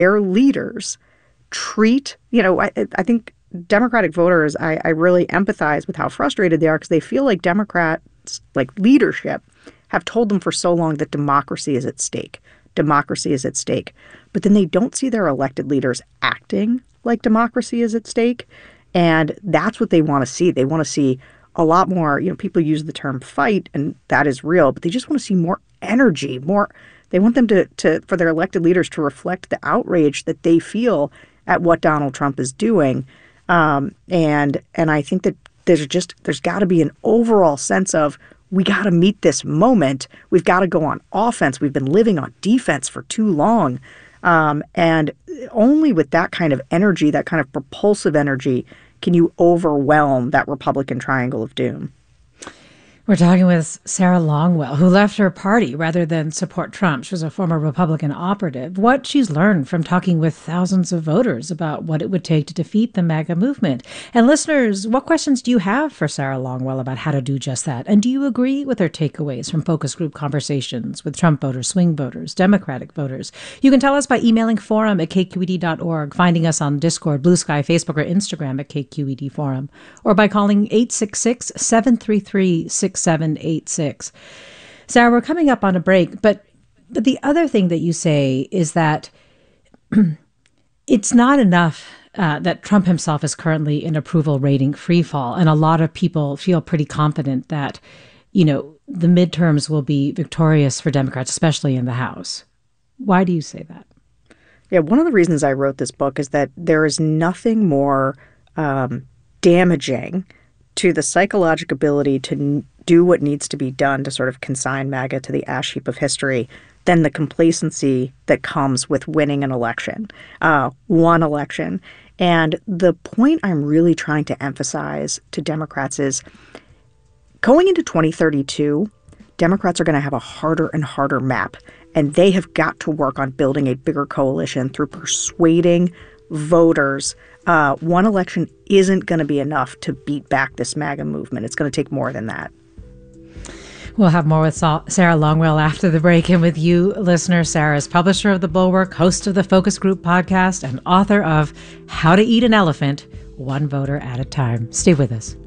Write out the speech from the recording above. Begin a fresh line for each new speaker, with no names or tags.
their leaders treat, I think Democratic voters, I really empathize with how frustrated they are because they feel like Democrats, like leadership, have told them for so long that democracy is at stake. Democracy is at stake. But then they don't see their elected leaders acting like democracy is at stake. And that's what they want to see. They want to see a lot more, people use the term fight, and that is real, but they just want to see more energy, they want them for their elected leaders to reflect the outrage that they feel at what Donald Trump is doing. And I think that there's got to be an overall sense of, we got to meet this moment. We've got to go on offense. We've been living on defense for too long. And only with that kind of energy, that kind of propulsive energy, can you overwhelm that Republican triangle of doom.
We're talking with Sarah Longwell, who left her party rather than support Trump. She was a former Republican operative. What she's learned from talking with thousands of voters about what it would take to defeat the MAGA movement. And listeners, what questions do you have for Sarah Longwell about how to do just that? And do you agree with her takeaways from focus group conversations with Trump voters, swing voters, Democratic voters? You can tell us by emailing forum@kqed.org, finding us on Discord, Blue Sky, Facebook, or Instagram at KQED Forum, or by calling 866-733-6786. Sarah, we're coming up on a break, but the other thing that you say is that it's not enough that Trump himself is currently in approval rating freefall, and a lot of people feel pretty confident that, the midterms will be victorious for Democrats, especially in the House. Why do you say that?
Yeah, one of the reasons I wrote this book is that there is nothing more damaging to the psychological ability to do what needs to be done to sort of consign MAGA to the ash heap of history than the complacency that comes with winning an election, one election. And the point I'm really trying to emphasize to Democrats is going into 2032, Democrats are going to have a harder and harder map, and they have got to work on building a bigger coalition through persuading voters. One election isn't going to be enough to beat back this MAGA movement. It's going to take more than that.
We'll have more with Sarah Longwell after the break. And with you, listener, Sarah is publisher of The Bulwark, host of the Focus Group podcast, and author of How to Eat an Elephant, One Voter at a Time. Stay with us.